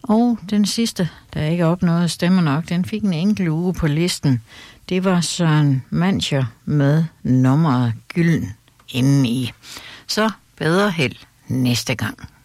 Og den sidste, der ikke opnåede stemmer nok, den fik en enkelt uge på listen. Det var Søren Mancher med nummeret Gylden indeni. Så bedre held næste gang.